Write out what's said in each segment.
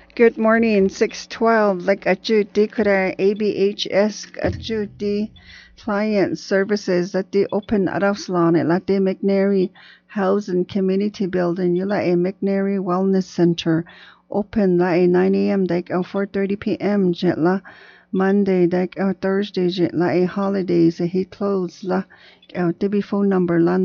Good morning, 612. Like Ajudi Kura ABHS Ajudi Client Services at the Open Arafslan at the McNary House and Community Building. You like a McNary Wellness Center. Open like 9 a.m. like 4:30 p.m. Jetla Monday like Thursday jetla a holidays he closed la the phone number la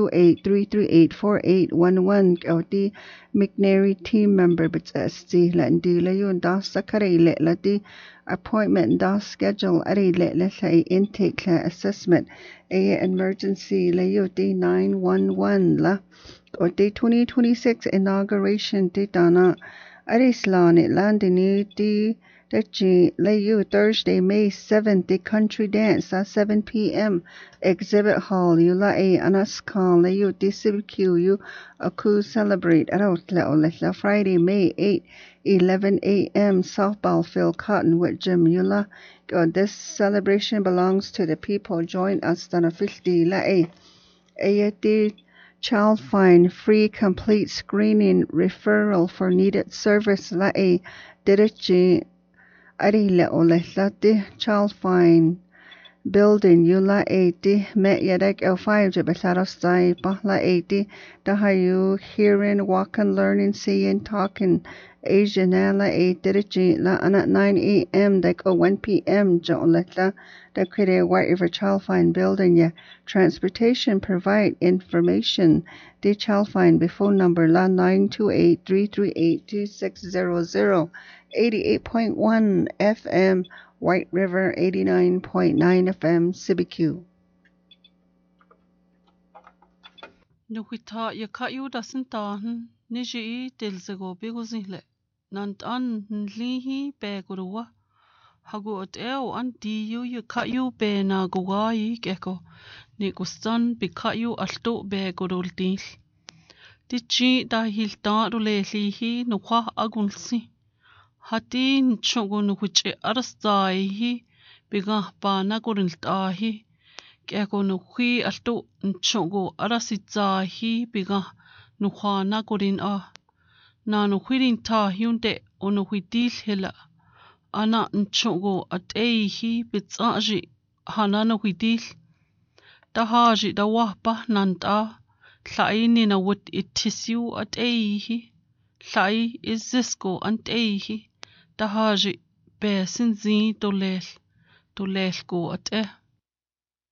928-338-4811 the McNary team member but sti la ndi la yun da sakare la the appointment da schedule ari la intake la assessment a emergency la yu the 911 la or the 2026 inauguration the dana ari slan it landini the Layu Thursday, May 7th, the country dance at 7 p.m. Exhibit Hall, Yulae Anaskan, Layu DCQ, you Aku celebrate at Friday, May 8th, 11 a.m. Softball field, Cottonwood Gym, Yula. This celebration belongs to the people. Join us on a 50 Lae. Ayati Child Find Free Complete Screening Referral for Needed Service Lae. Dirichi Ari le'olellati Child Find Building Yula 80 Met Yedek L5 Jebesarostai Bahla 80 Dahayu Hearing Walking Learning Seeing Talking Asian La 8 La Anat 9 a.m. Dek 1 p.m. Jo'oletta the Kire White River Child Find Building ya Transportation Provide Information the Child Find phone number La 928-338-2600 88.1 FM White River 89.9 FM CBQ. Nukwita yakayu dasintahan niji delzego begozinle nant an nlihi begurwa hagu oteo an diyu yakayu be na guwayi geko ni gustan bikayu alto begurultil Dichi dahilta rulelihi nukwa agunsi hati nchogo nukwiche arastaihi biga bana guriltahi Kego nukwi alto nchogo arasitzahi biga nukhwana kurin na nukwirin ta hyunde onukwidil hela ana nchogo ateihi bitsaji hana nukwidil tahaji dawahpa nanta tlaini na wut itisyu ateihi tlai izisko anteihi tahaji besinzi dolel ko ate